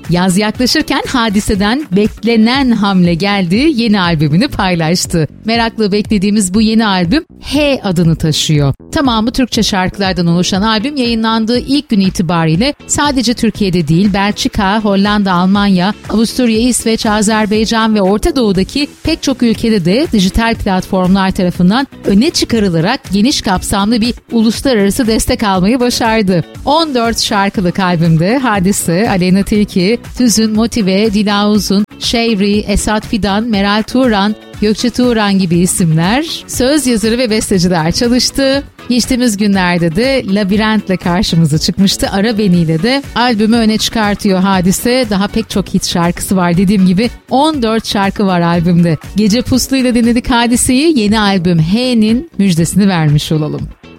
Yaz yaklaşırken Hadise'den beklenen hamle geldi, yeni albümünü paylaştı. Merakla beklediğimiz bu yeni albüm H adını taşıyor. Tamamı Türkçe şarkılardan oluşan albüm yayınlandığı ilk gün itibariyle sadece Türkiye'de değil, Belçika, Hollanda, Almanya, Avusturya, İsveç, Azerbaycan ve Orta Doğu'daki pek çok ülkede de dijital platformlar tarafından öne çıkarılarak geniş kapsamlı bir uluslararası destek almayı başardı. 14 şarkılık albümde Hadise, Aleyna Tilki, Tüzün, Motive, Dila Uzun, Şevri, Esat Fidan, Meral Turan, Gökçe Turan gibi isimler, söz yazarı ve besteciler çalıştı. Geçtiğimiz günlerde de Labirent'le karşımıza çıkmıştı. Ara Beni'yle de albümü öne çıkartıyor Hadise. Daha pek çok hit şarkısı var, dediğim gibi 14 şarkı var albümde. Gece Puslu'yla dinledik Hadise'yi, yeni albüm H'nin müjdesini vermiş olalım.